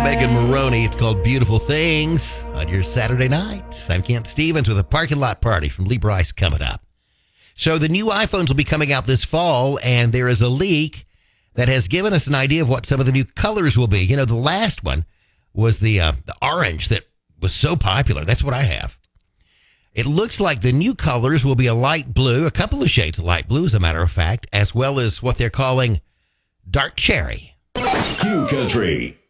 Megan Maroney. It's called Beautiful Things on your Saturday night. I'm Kent Stevens with a parking lot party from Lee Bryce coming up. So the new iPhones will be coming out this fall, and there is a leak that has given us an idea of what some of the new colors will be. You know, the last one was the orange that was so popular. That's what I have. It looks like the new colors will be a light blue, a couple of shades of light blue, as a matter of fact, as well as what they're calling dark cherry. Q Country.